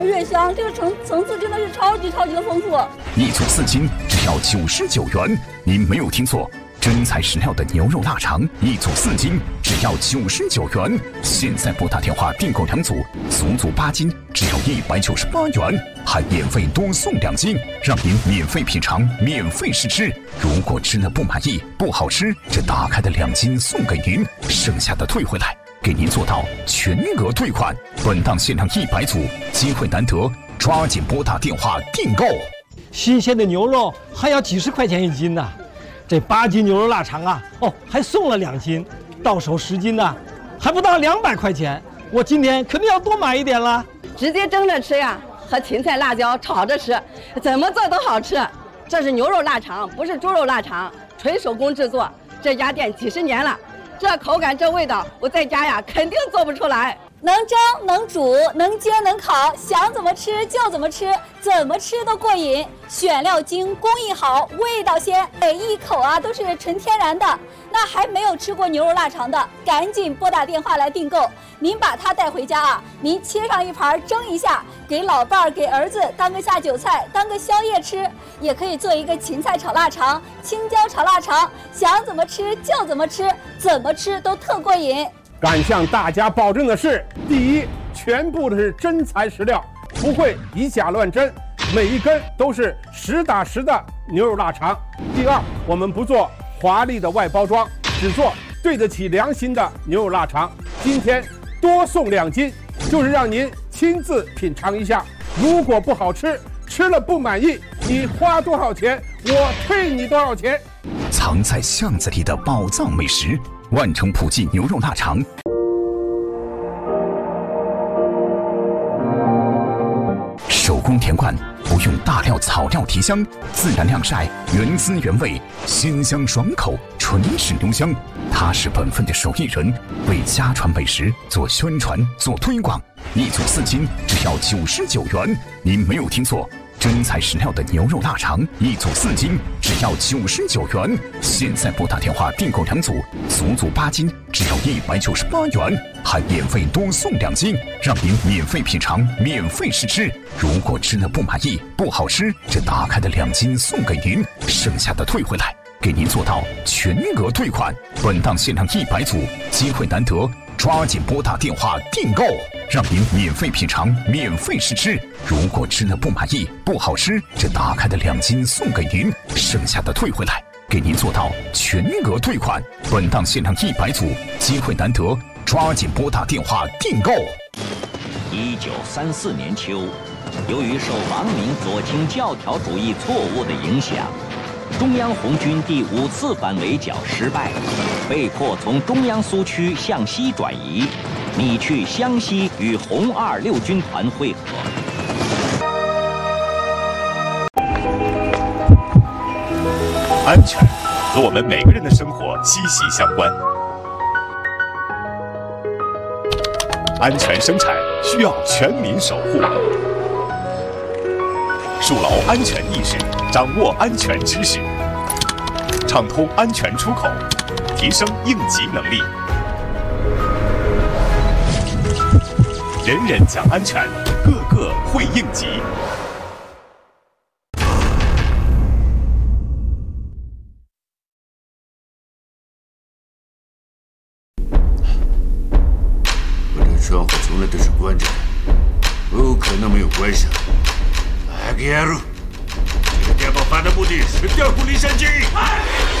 越香，这个层次真的是超级的丰富。 1组4斤，只要99元。您没有听错，真材实料的牛肉腊肠，1组4斤，只要99元。现在拨打电话订购2组，足足8斤，只要198元，还免费多送2斤，让您免费品尝，免费试吃。如果吃了不满意、不好吃，这打开的2斤送给您，剩下的退回来。给您做到全额退款，本档限量100组，机会难得，抓紧拨打电话订购。 新鲜的牛肉还要几十块钱1斤呢，这8斤牛肉腊肠啊，还送了2斤，到手10斤呢，还不到200块钱。我今天肯定要多买一点了。 直接蒸着吃呀，和芹菜、辣椒炒着吃，怎么做都好吃。这是牛肉腊肠，不是猪肉腊肠，纯手工制作，这家店几十年了。这口感这味道，我在家呀肯定做不出来。 能蒸能煮能煎能烤，想怎么吃就怎么吃，怎么吃都过瘾。选料精，工艺好，味道鲜，每一口啊都是纯天然的。那还没有吃过牛肉腊肠的，赶紧拨打电话来订购。您把它带回家啊，您切上一盘蒸一下，给老伴儿给儿子当个下酒菜，当个宵夜吃，也可以做一个芹菜炒腊肠、青椒炒腊肠，想怎么吃就怎么吃，怎么吃都特过瘾。 敢向大家保证的是，第一，全部的是真材实料，不会以假乱真，每一根都是实打实的牛肉腊肠。第二，我们不做华丽的外包装，只做对得起良心的牛肉腊肠。今天多送2斤，就是让您亲自品尝一下。如果不好吃，吃了不满意，你花多少钱，我退你多少钱。 藏在巷子里的宝藏美食，万城普记牛肉腊肠。手工甜罐，不用大料草料提香，自然晾晒，原汁原味，鲜香爽口，纯是浓香。他是本分的手艺人，为家传美食做宣传、做推广。1组4斤，只要99元。您没有听错，真材实料的牛肉腊肠，1组4斤，只要99元。现在拨打电话订购2组，足足8斤，只要198元，还免费多送2斤，让您免费品尝，免费试吃。如果吃了不满意、不好吃，这打开的2斤送给您，剩下的退回来。给您做到全额退款，本档限量100组，机会难得，抓紧拨打电话订购，让您免费品尝，免费试吃。如果吃了不满意、不好吃，这打开的2斤送给您，剩下的退回来。给您做到全额退款，本档限量100组，机会难得，抓紧拨打电话订购。 1934年秋，由于受王明左倾教条主义错误的影响，中央红军第5次反围剿失败，被迫从中央苏区向西转移，拟去湘西与红2六军团会合。 安全和我们每个人的生活息息相关，安全生产需要全民守护。树牢安全意识，掌握安全知识，畅通安全出口，提升应急能力。人人讲安全，个个会应急。 我的窗户从来都是关着的，不可能没有关上。阿吉亚鲁，这个电报发的目的是调虎离山计。